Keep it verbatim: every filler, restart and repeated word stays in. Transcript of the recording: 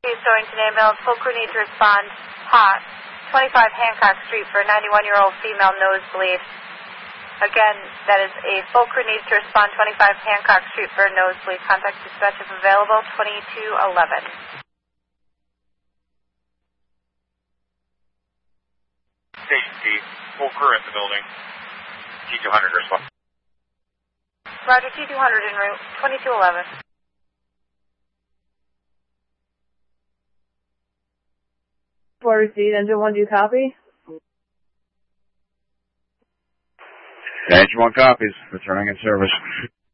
Storrington ambulance, full crew need to respond hot. twenty-five Hancock Street for a ninety-one-year-old female nosebleed. Again, that is a full crew needs to respond twenty-five Hancock Street for a nosebleed. Contact dispatch if available, twenty-two eleven. Station T, full crew in the building. T two hundred respond. Roger, T two hundred en route, twenty-two eleven. For receipt, engine one, do you copy? Engine one copies, returning in service.